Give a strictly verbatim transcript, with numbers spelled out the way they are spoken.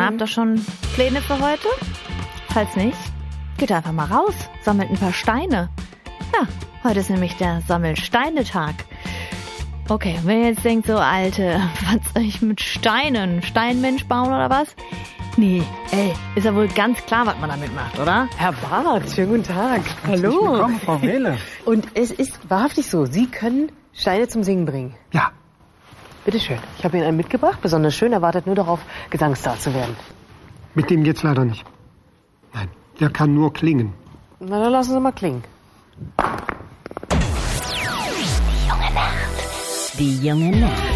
Habt ihr schon Pläne für heute? Falls nicht, geht einfach mal raus, sammelt ein paar Steine. Ja, heute ist nämlich der Sammelsteinetag. Okay, wenn ihr jetzt denkt, so Alte, was soll ich mit Steinen? Steinmensch bauen oder was? Nee, ey, ist ja wohl ganz klar, was man damit macht, oder? Herr Barth, schönen guten Tag. Herzlich Hallo. willkommen, Frau Wehle. Und es ist wahrhaftig so, Sie können Steine zum Singen bringen. Ja. Bitte schön. Ich habe Ihnen einen mitgebracht, besonders schön, er wartet nur darauf, Gesangsstar zu werden. Mit dem geht's leider nicht. Nein, der kann nur klingen. Na, dann lassen Sie mal klingen. Die junge Nacht. Die junge Nacht.